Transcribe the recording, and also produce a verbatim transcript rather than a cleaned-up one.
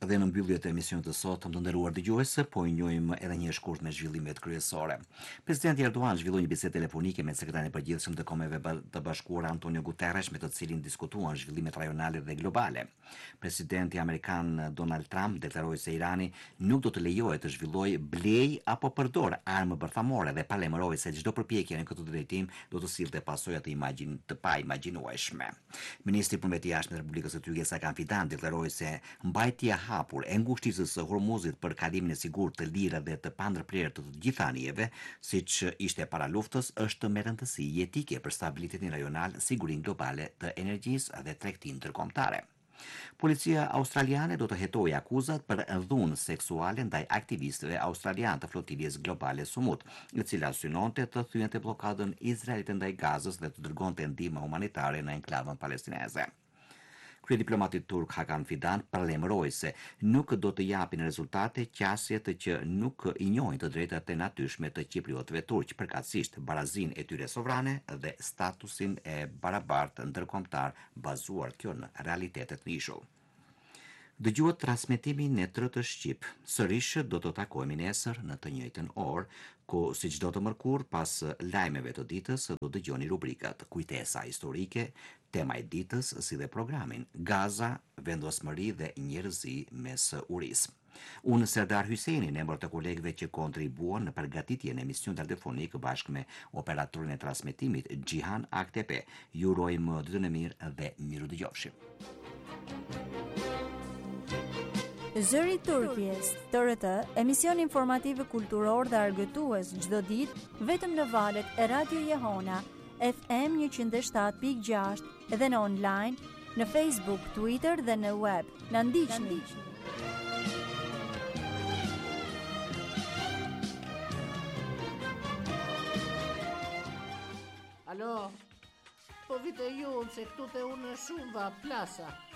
Dhe në mbyllje të emisionit të sotëm të nderuar dëgjues, po i njohim edhe një shkurt me zhvillimet kryesore. Presidenti Erdogan zhvilloi një bisedë telefonike me sekretarin e përgjithshëm të Kombeve të Bashkuara Antonio Guterres, me të cilin diskutuan zhvillimet rajonale dhe globale. Presidenti amerikan Donald Trump deklaroi se Irani nuk do të lejohet të zhvillojë, blej apo përdor armë bërthamore dhe palajmëroi se çdo përpjekje në këtë drejtim do të sillte pasoja të imagjin të paimagjinueshme. Ministri i Punëve të Jashtme të Republikës së Tyrkisë Hakan Fidan deklaroi se mbajtja hapur e ngushtisës së Hormuzit për kalimin e sigurt të lirë dhe të pandërprerë të të gjitha anijeve, siç ishte para luftës, është me rëndësi jetike për stabilitetin rajonal, sigurinë globale të energjisë dhe tregtinë ndërkombëtare. Policia australiane do të hetojë akuzat për dhunë seksuale ndaj aktivistëve australianë të flotiljes globale Sumut, e cila synonte të thyente bllokadën Izraelit ndaj Gazës dhe të dërgonte ndihmë humanitare në enklavën palestineze. Kryediplomati turk Hakan Fidan paralajmëroi se nuk do të japin rezultate qasjet që nuk i njohin të drejtat e natyrshme të kipriotëve turq, përkatësisht barazinë e tyre sovrane dhe statusin e barabartë ndërkombëtar bazuar kjo në realitetet në ishull. Dëgjuat transmetimin në T R T Shqip. Sërish do të takohemi nesër në të njëjtën orë, ku si çdo të mërkur pas lajmeve të ditës do dëgjoni rubrikat Kujtesa historike, tema e ditës, si dhe programin Gaza, vendosmëri dhe njerëzi mes uris. Unë Serdar Hyseini, në emër të kolegëve që kontribuan në përgatitjen e emisionit radiofonik bashkë me operatorin e transmetimit Gjihan Aktepe, ju urojmë ditën e mirë dhe miru dëgjofshim. Zëri i Turqisë, T R T, emision informativ kulturor dhe argëtues çdo ditë vetëm në valët e Radio Jehona, F M njëqind e shtatë pikë gjashtë dhe në online, në Facebook, Twitter dhe në web. Na ndiqni. Alo, po vite ju se këtu te unë shumë va plasa.